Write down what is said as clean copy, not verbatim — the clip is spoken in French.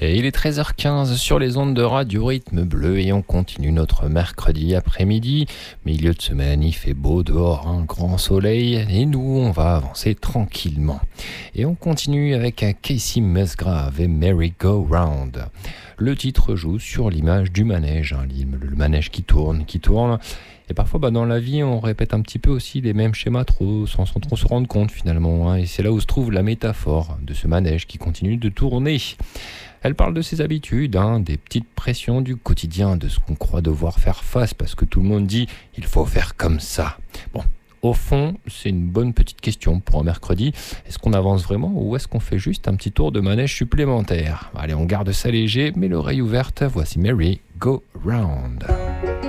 Et il est 13h15 sur les ondes de Radio Rythme Bleu et on continue notre mercredi après-midi. Milieu de semaine, il fait beau dehors, un grand soleil et nous, on va avancer tranquillement. Et on continue avec Kacey Musgrave et Merry Go Round. Le titre joue sur l'image du manège, le manège qui tourne. Et parfois, dans la vie, on répète un petit peu aussi les mêmes schémas sans trop se rendre compte finalement. Et c'est là où se trouve la métaphore de ce manège qui continue de tourner. Elle parle de ses habitudes, des petites pressions du quotidien, de ce qu'on croit devoir faire face parce que tout le monde dit « il faut faire comme ça ». Bon, au fond, c'est une bonne petite question pour un mercredi. Est-ce qu'on avance vraiment ou est-ce qu'on fait juste un petit tour de manège supplémentaire ? Allez, on garde ça léger, mais l'oreille ouverte, voici Merry Go Round.